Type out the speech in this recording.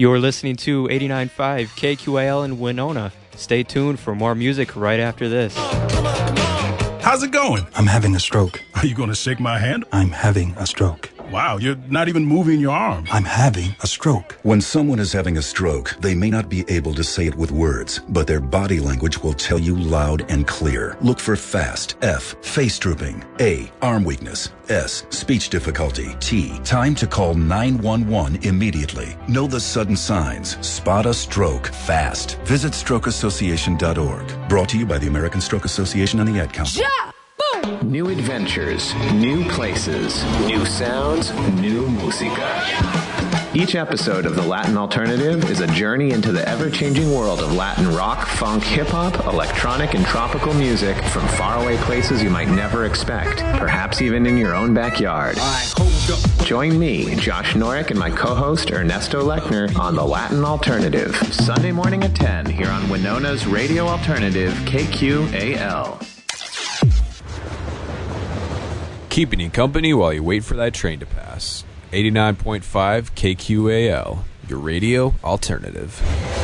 You're listening to 89.5 KQAL in Winona. Stay tuned for more music right after this. How's it going? I'm having a stroke. Are you going to shake my hand? I'm having a stroke. Wow, you're not even moving your arm. I'm having a stroke. When someone is having a stroke, they may not be able to say it with words, but their body language will tell you loud and clear. Look for FAST. F, face drooping. A, arm weakness. S, speech difficulty. T, time to call 911 immediately. Know the sudden signs. Spot a stroke fast. Visit strokeassociation.org. Brought to you by the American Stroke Association and the Ad Council. Yeah! New adventures, new places, new sounds, new musica. Each episode of The Latin Alternative is a journey into the ever-changing world of Latin rock, funk, hip-hop, electronic, and tropical music from faraway places you might never expect, perhaps even in your own backyard. Join me, Josh Norick, and my co-host Ernesto Lechner on The Latin Alternative, Sunday morning at 10 here on Winona's Radio Alternative, KQAL. Keeping you company while you wait for that train to pass. 89.5 KQAL, your radio alternative.